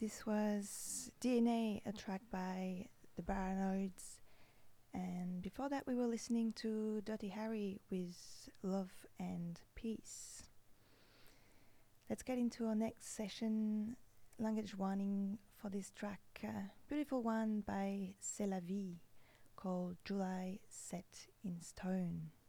This was DNA, a track by the Paranoids, and before that we were listening to Dirty Harry with Love and Peace. Let's get into our next session. Language warning for this track, beautiful one by C'est la vie, called July Set in Stone.